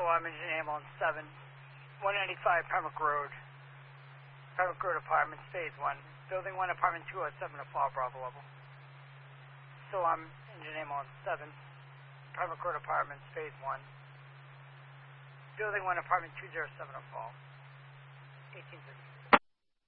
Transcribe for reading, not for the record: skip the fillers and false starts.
I'm Engineer Ambulance 7, 195 Pembroke Road. Pembroke Road Apartments, Phase 1. Building 1, Apartment 207 at 4 Bravo level. So I'm Engineer Ambulance 7, Pembroke Road Apartments, Phase 1. Building 1, Apartment 207 at 4. 1850.